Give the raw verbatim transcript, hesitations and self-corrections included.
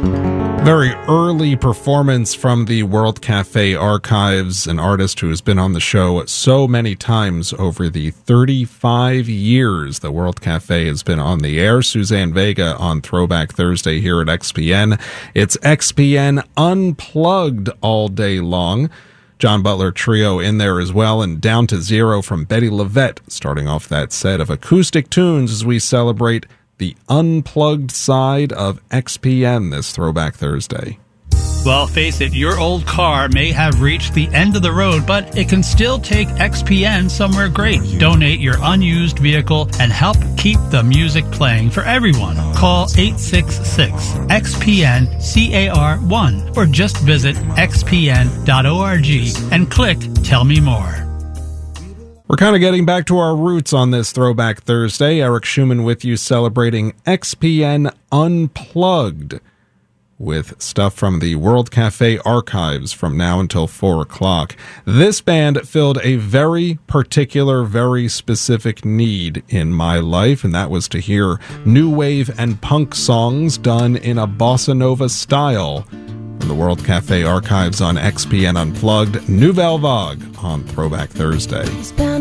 Very early performance from the World Cafe archives, an artist who has been on the show so many times over the thirty-five years the World Cafe has been on the air. Suzanne Vega on Throwback Thursday here at X P N. It's X P N Unplugged all day long. John Butler Trio in there as well, and Down to Zero from Betty LaVette, starting off that set of acoustic tunes as we celebrate the unplugged side of X P N this Throwback Thursday. Well, face it, your old car may have reached the end of the road, but it can still take X P N somewhere great. Donate your unused vehicle and help keep the music playing for everyone. Call eight six six X P N C A R one or just visit x p n dot org and click Tell Me More. We're kind of getting back to our roots on this Throwback Thursday. Eric Schumann with you, celebrating X P N Unplugged with stuff from the World Cafe archives from now until four o'clock. This band filled a very particular, very specific need in my life, and that was to hear new wave and punk songs done in a bossa nova style. From the World Cafe archives on X P N Unplugged, Nouvelle Vague on Throwback Thursday.